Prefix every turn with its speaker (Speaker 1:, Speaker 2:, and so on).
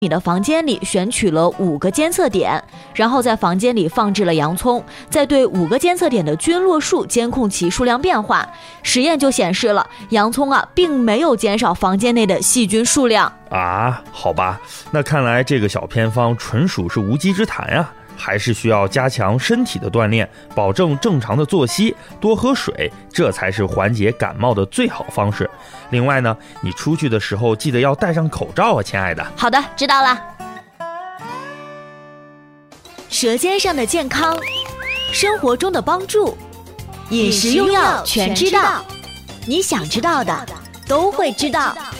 Speaker 1: 你的房间里选取了5个监测点，然后在房间里放置了洋葱，再对5个监测点的均落数监控其数量变化。实验就显示了，洋葱并没有减少房间内的细菌数量。
Speaker 2: 好吧，那看来这个小偏方纯属是无稽之谈呀。还是需要加强身体的锻炼，保证正常的作息，多喝水，这才是缓解感冒的最好方式。另外呢，你出去的时候记得要戴上口罩啊，亲爱的。
Speaker 1: 好的，知道了。舌尖上的健康，生活中的帮助，饮食用药全知道，你想知道的都会知道。